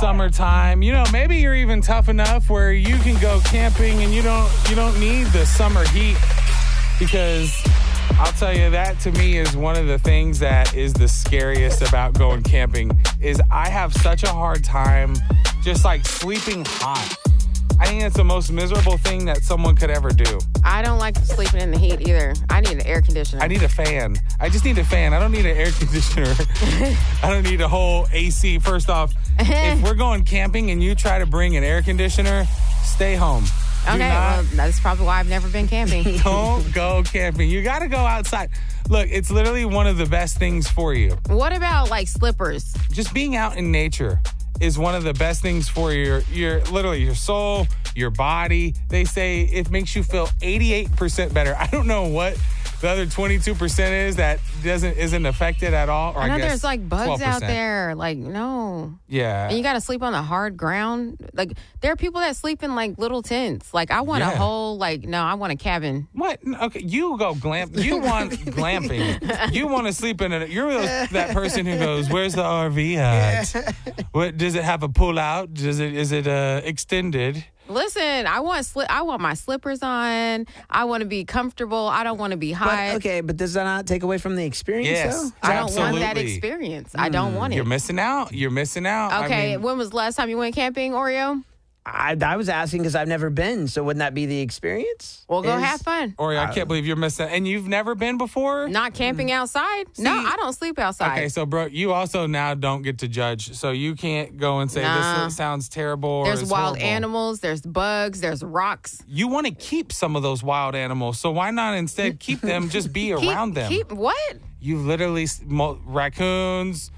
summertime. You know, maybe you're even tough enough where you can go camping and you don't need the summer heat, because I'll tell you, that to me is one of the things that is the scariest about going camping is I have such a hard time just like sleeping hot. I think it's the most miserable thing that someone could ever do. I don't like sleeping in the heat either. I need an air conditioner. I need a fan. I just need a fan. I don't need an air conditioner. I don't need a whole AC. First off, if we're going camping and you try to bring an air conditioner, stay home. Okay, well, that's probably why I've never been camping. Don't go camping. You got to go outside. Look, it's literally one of the best things for you. What about like slippers? Just being out in nature is one of the best things for your literally your soul, your body. They say it makes you feel 88% better. I don't know what the other 22% is that isn't affected at all. Or I know guess there's like bugs 12%. out there. Like, no. Yeah. And you got to sleep on the hard ground. Like, there are people that sleep in like little tents. Like, I want a whole, like, no, I want a cabin. What? Okay, you go You want glamping. You want to sleep in it. You're that person who goes, "Where's the RV at? Yeah. What does it have a pull out? Is it extended?" Listen, I want my slippers on. I want to be comfortable. I don't want to be hot. But does that not take away from the experience, Yes. though? I don't want that Absolutely. experience. I don't want it. You're missing out. You're missing out. Okay, I mean, when was the last time you went camping, Oreo? I was asking because I've never been, so wouldn't that be the experience? Well, go have fun. Ori, I can't believe you're missing. And you've never been before? Not camping outside? No, I don't sleep outside. Okay, so bro, you also now don't get to judge. So you can't go and say this sounds terrible. Or There's it's wild horrible. animals. There's bugs. There's rocks. You want to keep some of those wild animals. So why not instead keep them, just be around them? Keep what? You literally, raccoons.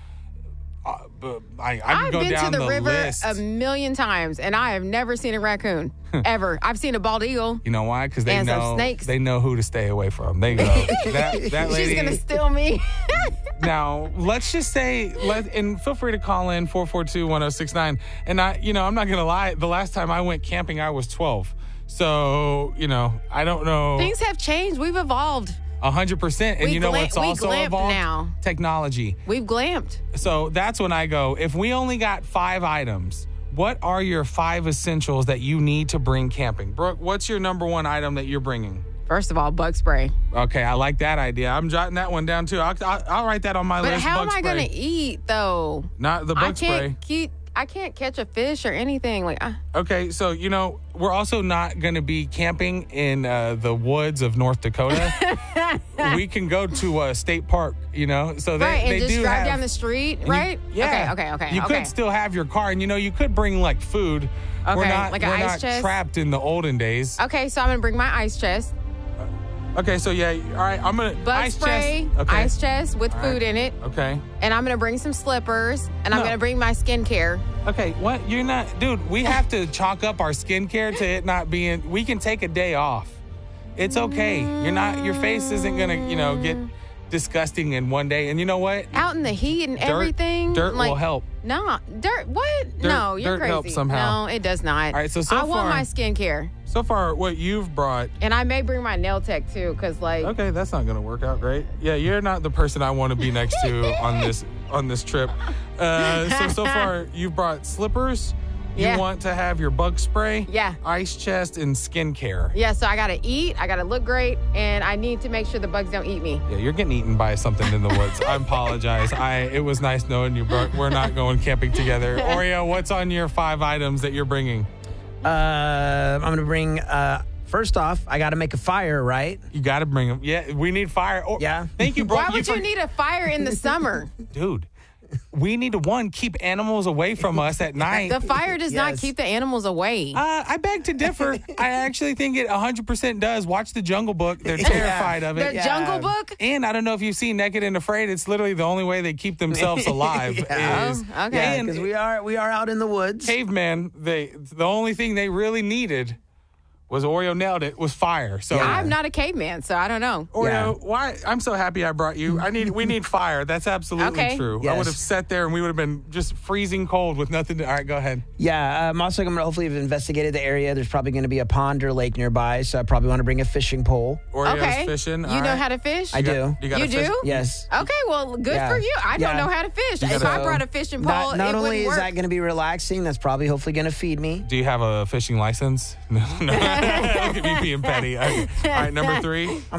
I can I've go been down to the river list. a million times, and I have never seen a raccoon, ever. I've seen a bald eagle. You know why? Because they And some know snakes. they know who to stay away from. They go that lady. She's going to steal me. Now, let's just say, and feel free to call in 442-1069. And I'm not going to lie. The last time I went camping, I was 12. So, I don't know. Things have changed. We've evolved. 100%. And you know what's also glamp evolved? now. Technology. We've glamped. So that's when I go, if we only got 5 items, what are your 5 essentials that you need to bring camping? Brooke, what's your number 1 item that you're bringing? First of all, bug spray. Okay, I like that idea. I'm jotting that one down too. I'll write that on my But list. how bug am I spray. going to eat, though? Not the bug spray. I can't catch a fish or anything. Okay, so, we're also not going to be camping in the woods of North Dakota. We can go to a state park, So they, right, and they just do drive have, down the street, right? Yeah. Okay. You could still have your car, and, you could bring, like, food. Okay, We're not, like we're an ice not chest? trapped in the olden days. Okay, so I'm going to bring my ice chest. Okay, so, yeah, all right, I'm going to... Bug ice spray, chest. Okay. ice chest with All food right. in it. Okay. And I'm going to bring some slippers. And I'm No. going to bring my skincare. Okay, what? You're not... Dude, we have to chalk up our skincare to it not being... We can take a day off. It's okay. Your face isn't going to, get disgusting in one day. And you know what? Out in the heat and everything. Dirt will help. No, dirt. What? No, you're dirt crazy. helps somehow. No, it does not. All right, so I want far- my skincare, So far, what you've brought... and I may bring my nail tech too, because Okay, that's not going to work out great. Yeah, you're not the person I want to be next to on this trip. So far, you've brought slippers. You Yeah. want to have your bug spray. Yeah. Ice chest and skincare. Yeah, so I gotta eat, I gotta look great, and I need to make sure the bugs don't eat me. Yeah, you're getting eaten by something in the woods. I apologize. It was nice knowing you, Brooke. We're not going camping together. Oreo, what's on your 5 items that you're bringing? I'm going to bring... First off, I got to make a fire, right? You got to bring them. Yeah, we need fire. Yeah. Thank you, Brooke. Why would you need a fire in the summer? Dude, we need to, keep animals away from us at night. The fire does not Yes. keep the animals away. I beg to differ. I actually think it 100% does. Watch the Jungle Book. They're terrified of The it. Jungle Book? And I don't know if you've seen Naked and Afraid. It's literally the only way they keep themselves alive. Yeah. Is Oh, okay. Because we are out in the woods. caveman. The only thing they really needed was Oreo nailed it. Was fire. So I'm not a caveman, so I don't know. Oreo, why? I'm so happy I brought you. We need fire. That's absolutely true. Yes. I would have sat there and we would have been just freezing cold with nothing to. All right, go ahead. Yeah, I'm also going to hopefully have investigated the area. There's probably going to be a pond or lake nearby, so I probably want to bring a fishing pole. Oreo's fishing. You know how to fish? I do. You do? Yes. Okay, well, good for you. I don't know how to fish. If I brought a fishing pole, not it only wouldn't is work. that going to be relaxing, that's probably hopefully going to feed me. Do you have a fishing license? No. Look at me being petty. All right, number 3.